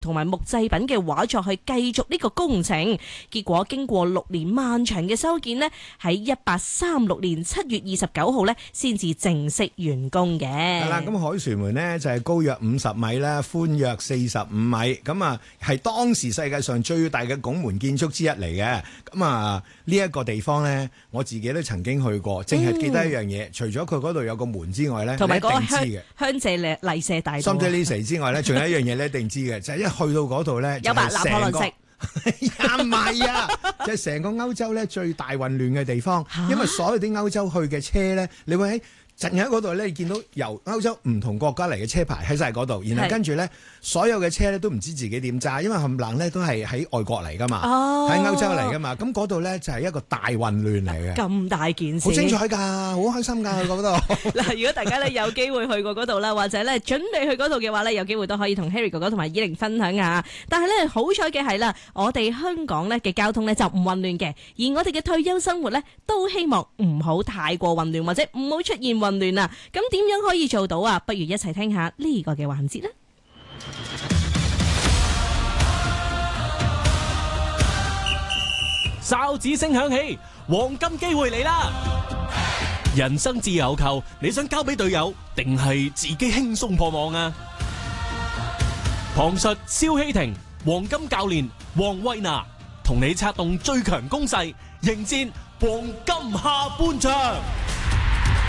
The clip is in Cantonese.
同埋木製品嘅畫作去繼續呢個工程。結果經過6年漫長嘅修建呢，喺1836年7月29號呢先至正式完工嘅。 係啦，咁凱旋門呢就係高約50米啦，寬約45米，咁啊係當時世界上最大嘅拱門建築之一嚟嘅。咁啊呢一個地方呢，我自己都曾經去過，淨係記得一樣嘢，除咗佢嗰度有個門之外呢， 同埋嗰個你一定知嘅香榭麗舍大道。 深圳呢時之外呢，仲有一樣嘢你一定知嘅，就係一去到嗰度呢， 有白拿破崙式。 唔係啊，就係成個歐洲咧最大混亂嘅地方，因為所有啲歐洲去嘅車咧，你會喺陣喺嗰度咧，你見到由歐洲唔同國家嚟嘅車牌喺晒嗰度，然後跟住咧，所有嘅車咧都唔知自己點揸，因為冚唪唥咧都係喺外國嚟噶嘛，喺歐洲嚟噶嘛，咁嗰度咧就係一個大混亂嚟嘅。 咁大件事， 好精彩㗎，好開心㗎，去嗰度。 嗱，如果大家咧有機會去過嗰度啦，或者咧準備去嗰度嘅話咧，有機會都可以同 Harry 哥哥同埋依玲分享下。但係咧好彩嘅係啦，我哋香港咧嘅交通咧就唔混亂嘅，而我哋嘅退休生活咧都希望唔好太過混亂，或者唔好出現混亂啊！咁點樣可以做到啊？不如一齊聽下呢個嘅環節啦。 哨子聲響起，黃金機會嚟啦！人生自由球，你想交俾隊友，定係自己輕鬆破網啊？旁述蕭希霆，黃金教練黃慧娜，同你策動最強攻勢，迎戰黃金下半場。